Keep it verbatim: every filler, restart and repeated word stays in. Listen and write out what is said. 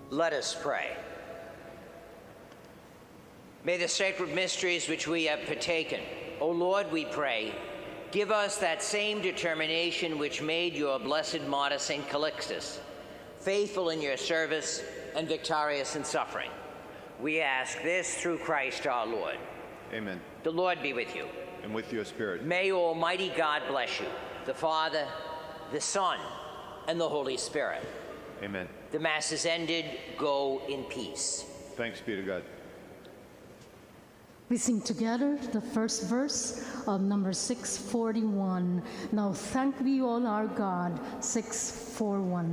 Let us pray. May the sacred mysteries which we have partaken, O Lord, we pray, give us that same determination which made your blessed martyr Saint Calixtus, faithful in your service and victorious in suffering. We ask this through Christ our Lord. Amen. The Lord be with you. And with your spirit. May Almighty God bless you, the Father, the Son, and the Holy Spirit. Amen. The Mass is ended. Go in peace. Thanks be to God. We sing together the first verse of number six forty-one. Now thank we all our God, six forty-one.